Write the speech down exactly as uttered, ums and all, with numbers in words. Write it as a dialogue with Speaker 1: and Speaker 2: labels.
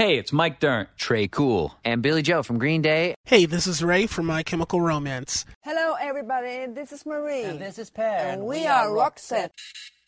Speaker 1: Hey, it's Mike Dirnt, Trey Cool,
Speaker 2: and Billy Joe from Green Day.
Speaker 3: Hey, this is Ray from My Chemical Romance.
Speaker 4: Hello, everybody. This is Marie.
Speaker 5: And this is Pat.
Speaker 4: And we are Roxette.